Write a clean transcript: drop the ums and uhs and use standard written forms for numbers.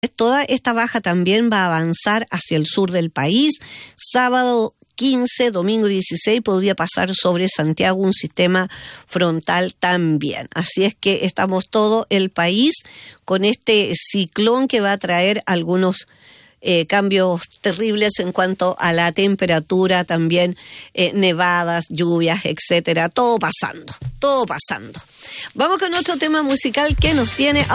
Toda esta baja también va a avanzar hacia el sur del país. Sábado 15, domingo 16 podría pasar sobre Santiago un sistema frontal también. Así es que estamos todo el país con este ciclón que va a traer algunos cambios terribles en cuanto a la temperatura, también nevadas, lluvias, etcétera. Todo pasando. Vamos con otro tema musical que nos tiene